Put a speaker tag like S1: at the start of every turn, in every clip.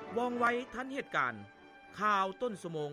S1: ว่องไวทันเหตุการณ์ข่าวต้นชั่วโมง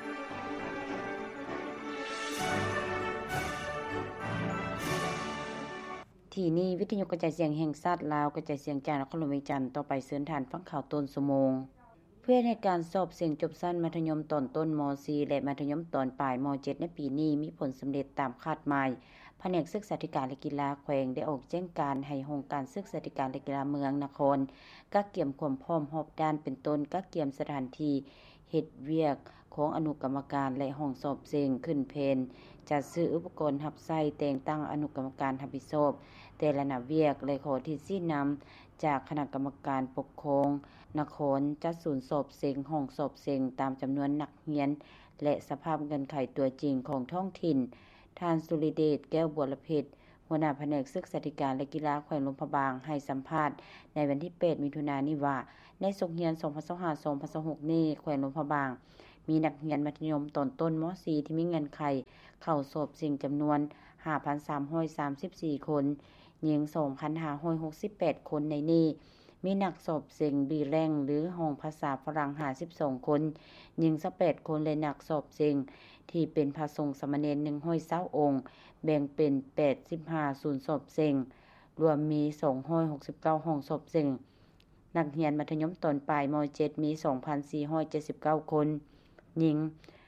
S2: ที่นี่วิทยุกระจายเสียงแห่งชาติลาวกระจายเสียงจากนครหลวงเวียงจันทน์ต่อไปเชิญท่านฟังข่าวต้นชั่วโมงเพื่อให้การสอบเสียงจบสั้นมัธยมตอนต้นม .4 และมัธยมตอนปลายม .7 ในปีนี้มีผลสำเร็จตามคาดหมายแผนกศึกษาธิการและกีฬาแขวงได้ออกแจ้งการให้โครงการศึกษาธิการและกีฬาเมืองนครกักเกี่ยมความพร้อมรอบด้านเป็นต้นกักเกี่ยมสถานที่เฮ็ดเวียกของอนุกรรมการและห้องสอบเสียงขึ้นเพนจัดซื้ออุปกรณ์รับใช้แต่งตั้งอนุกรรมการรับผิดชอบแต่ละหน้าเวียกและขอที่ชี้นำจากคณะกรรมการปกครองนครจัดศูนย์สอบเสียงห้องสอบเสียงตามจำนวนนักเรียนและสภาพเงินไขตัวจริงของท้องถิ่นท่านสุริเดชแก้วบัวละเพชรหัวหน้าแผนกศึกษาธิการและกีฬาแขวงหลวงพระบางให้สัมภาษณ์ในวันที่8มิถุนายนนี้ว่าในสงเรียน 2025-2026 นี้แขวงหลวงพระบางมีนักเรียนมัธยมต้นม .4 ที่มีเงินไขเข้าสอบสิ่งจำนวน 5,334 คนหญิง 2,568 คนในนี้มีนักสอบเสียงบีแรงหรือห้องภาษาฝรั่ง52คนหญิง18คนและนักสอบเสียงที่เป็นพระสงฆ์สามเณร120องค์แบ่งเป็น85ศูนย์สอบเสียงรวมมี269ห้องสอบเสียงนักเรียนมัธยมต้นปลายม .7 มี 2,479 คนหญิง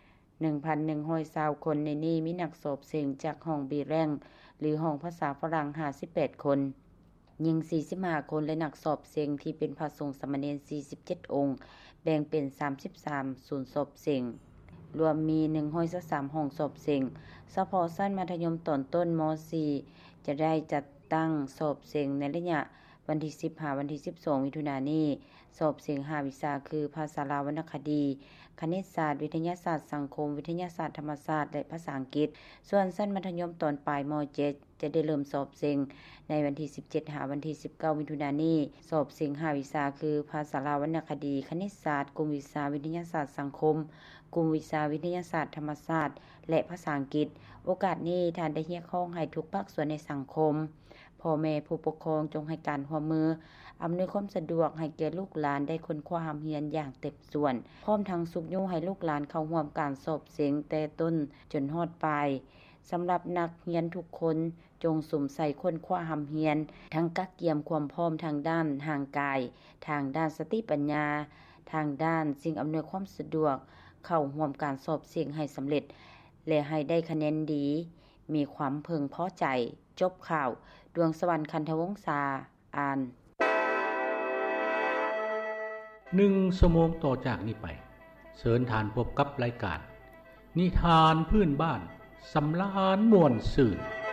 S2: 1,120 คนในนี้มีนักสอบเสียงจากห้องบีแรงหรือห้องภาษาฝรั่ง58คนหญิง45คนและนักสอบเสียงที่เป็นพระสงฆ์สามเณร47องค์แบ่งเป็น33ศูนย์สอบเสียงรวมมี123ห้องสอบเสียงเฉพาะชั้นมัธยมต้นม .4 จะได้จัดตั้งสอบเสียงในระยะวันที่10วันที่12มิถุนายนนี้สอบเสียง5วิชาคือภาษาลาววรรณคดีคณิตศาสตร์วิทยาศาสตร์สังคมวิทยาศาสตร์ธรรมศาสตร์และภาษาอังกฤษส่วนชั้นมัธยมตอนปลายม .7 จะได้เริ่มสอบเสียงในวันที่17วันที่19มิถุนายนนี้สอบเสียง5วิชาคือภาษาลาววรรณคดีคณิตศาสตร์กลุ่มวิชาวิทยาศาสตร์สังคมกลุ่มวิชาวิทยาศาสตร์ธรรมศาสตร์และภาษาอังกฤษโอกาสนี้ท่านได้เรียกร้องให้ทุกภาคส่วนในสังคมพ่อแม่ผู้ปกครองจงให้การร่วมมืออำนวยความสะดวกให้แก่ลูกหลานได้ค้นคว้าเรียนอย่างเต็มส่วนพร้อมทั้งสุขยุให้ลูกหลานเข้าร่วมการสอบเสียงแต่ต้นจนฮอดปลายสำหรับนักเรียนทุกคนจงสุ่มใส่ค้นคว้าเรียนทั้งกักเกียมความพร้อมทางด้านร่างกายทางด้านสติปัญญาทางด้านสิ่งอำนวยความสะดวกเข้าร่วมการสอบเสียงให้สำเร็จและให้ได้คะแนนดีมีความพึงพอใจจบข่าวดวงสวรรค์คันธวงศ์ษาอ่าน
S3: 1 ชั่วโมงต่อจากนี้ไปเชิญทานพบกับรายการนิทานพื้นบ้านสำราญม่วนซื่น